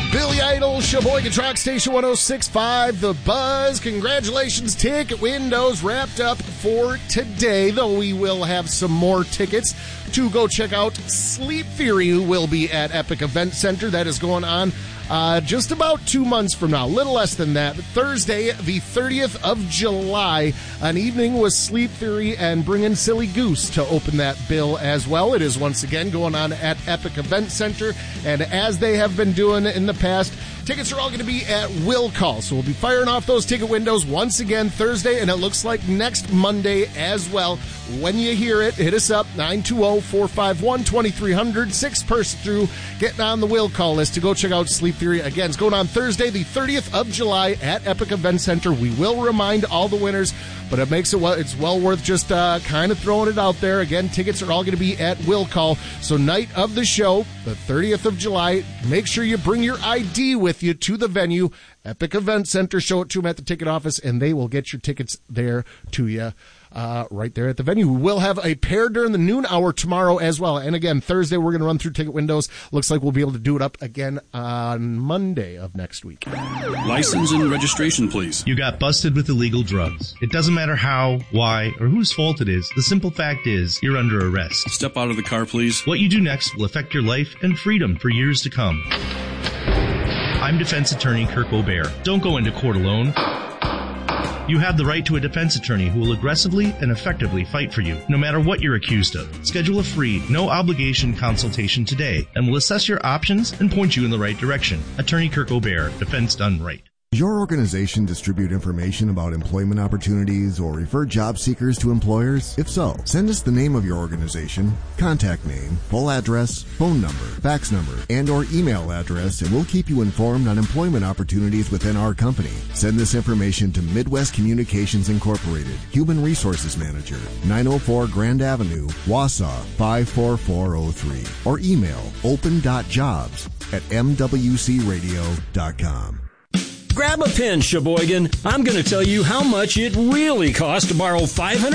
Billy Idol, Sheboygan Rock Station 106.5, The Buzz. Congratulations, ticket windows wrapped up for today, though we will have some more tickets to go check out Sleep Theory, who will be at Epic Event Center. That is going on just about 2 months from now, a little less than that. Thursday, the 30th of July, an evening with Sleep Theory and Bringin' Silly Goose to open that bill as well. It is once again going on at Epic Event Center, and as they have been doing in the past, tickets are all going to be at will call. So we'll be firing off those ticket windows once again Thursday, and it looks like next Monday as well. When you hear it, hit us up, 920-451-2300, 6-person through, getting on the will call list to go check out Sleep Theory. Again, it's going on Thursday, the 30th of July at Epic Event Center. We will remind all the winners, but it makes it's well worth just kind of throwing it out there. Again, tickets are all going to be at will call. So night of the show, the 30th of July, make sure you bring your ID with you to the venue, Epic Event Center. Show it to them at the ticket office, and they will get your tickets there to you. Right there at the venue. We will have a pair during the noon hour tomorrow as well. And again, Thursday, we're going to run through ticket windows. Looks like we'll be able to do it up again on Monday of next week. License and registration, please. You got busted with illegal drugs. It doesn't matter how, why, or whose fault it is. The simple fact is, you're under arrest. Step out of the car, please. What you do next will affect your life and freedom for years to come. I'm defense attorney Kirk O'Bear. Don't go into court alone. You have the right to a defense attorney who will aggressively and effectively fight for you, no matter what you're accused of. Schedule a free, no-obligation consultation today, and we'll assess your options and point you in the right direction. Attorney Kirk O'Bear, defense done right. Does your organization distribute information about employment opportunities or refer job seekers to employers? If so, send us the name of your organization, contact name, full address, phone number, fax number, and or email address, and we'll keep you informed on employment opportunities within our company. Send this information to Midwest Communications Incorporated, Human Resources Manager, 904 Grand Avenue, Wausau 54403, or email open.jobs@mwcradio.com. Grab a pen, Sheboygan. I'm going to tell you how much it really costs to borrow $500